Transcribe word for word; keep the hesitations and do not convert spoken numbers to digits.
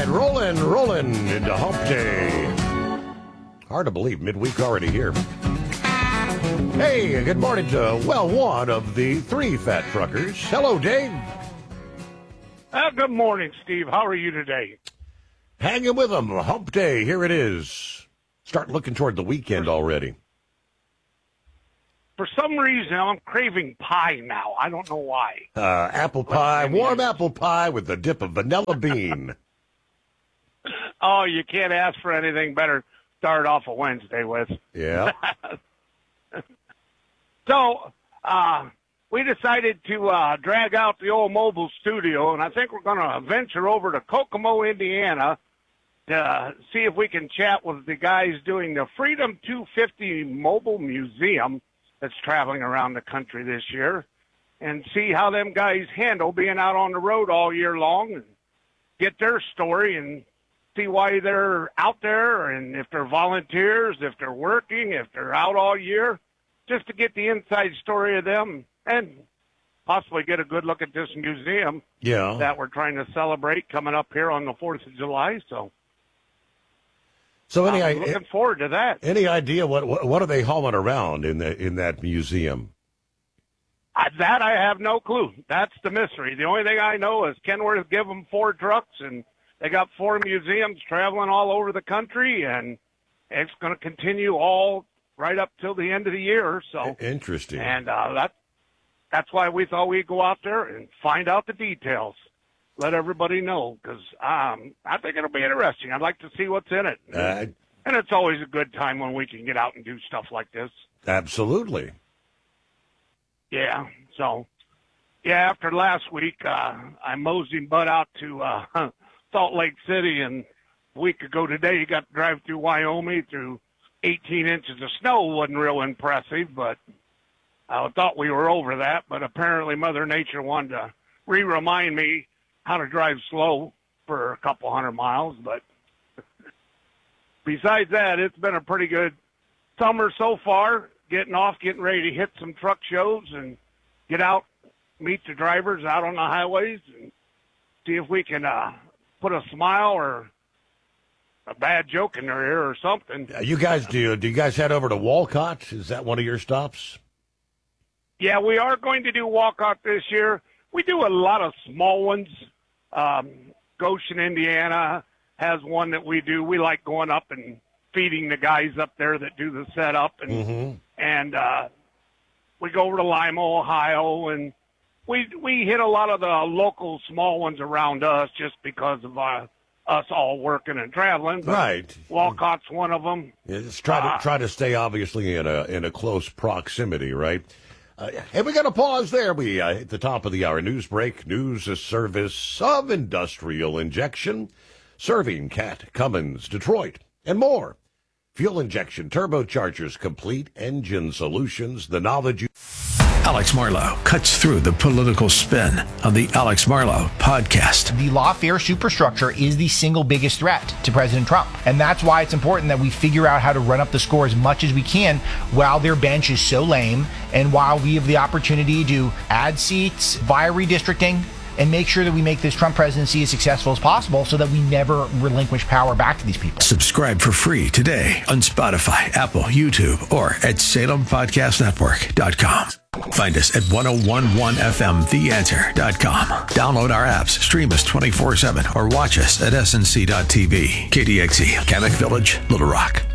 rolling, rolling into hump day. Hard to believe, midweek already here. Hey, good morning to, well, one of the three fat truckers. Hello, Dave. Uh, good morning, Steve. How are you today? Hanging with them. Hump day. Here it is. Start looking toward the weekend already. For some reason, I'm craving pie now. I don't know why. Uh, apple pie, warm apple pie with a dip of vanilla bean. Oh, you can't ask for anything better. Start off a Wednesday with. Yeah. So, uh, we decided to uh, drag out the old mobile studio, and I think we're going to venture over to Kokomo, Indiana, to uh, see if we can chat with the guys doing the Freedom two fifty Mobile Museum that's traveling around the country this year, and see how them guys handle being out on the road all year long and get their story and see why they're out there and if they're volunteers, if they're working, if they're out all year, just to get the inside story of them and possibly get a good look at this museum Yeah. that we're trying to celebrate coming up here on the fourth of July. So, So any I'm i- looking forward to that. any idea what, what what are they hauling around in the in that museum? I, that I have no clue. That's the mystery. The only thing I know is Kenworth give them four trucks, and they got four museums traveling all over the country, and it's going to continue all right up till the end of the year. So Interesting. And uh, that, that's why we thought we'd go out there and find out the details. Let everybody know, because um, I think it'll be interesting. I'd like to see what's in it. Uh, And it's always a good time when we can get out and do stuff like this. absolutely. Yeah, so, yeah, after last week, uh, I moseyed butt out to uh, Salt Lake City, and a week ago today, you got to drive through Wyoming through eighteen inches of snow. Wasn't real impressive, but I thought we were over that. But apparently Mother Nature wanted to re-remind me how to drive slow for a couple hundred miles. But besides that, it's been a pretty good summer so far, getting off, getting ready to hit some truck shows and get out, meet the drivers out on the highways and see if we can uh, put a smile or a bad joke in their ear or something. Uh, You guys do do you guys head over to Walcott? Is that one of your stops? Yeah, we are going to do Walcott this year. We do a lot of small ones. Um, Goshen, Indiana has one that we do. We like going up and feeding the guys up there that do the setup. And, Mm-hmm. and uh, we go over to Lima, Ohio, and we we hit a lot of the local small ones around us just because of uh, us all working and traveling. But Right. Walcott's one of them. Yeah, just try to Uh, try to stay obviously in a in a close proximity, right? Uh, and we got to pause there. We uh, at the top of the hour news break. News a service of Industrial Injection, serving Cat, Cummins, Detroit, and more. Fuel injection, turbochargers, complete engine solutions. The knowledge you. Alex Marlow cuts through the political spin on the Alex Marlow podcast. The lawfare superstructure is the single biggest threat to President Trump. And that's why it's important that we figure out how to run up the score as much as we can while their bench is so lame and while we have the opportunity to add seats via redistricting and make sure that we make this Trump presidency as successful as possible so that we never relinquish power back to these people. Subscribe for free today on Spotify, Apple, YouTube, or at Salem Podcast Network dot com. Find us at ten eleven F M the answer dot com. Download our apps, stream us twenty-four seven, or watch us at S N C dot T V. K D X E, Kamek Village, Little Rock.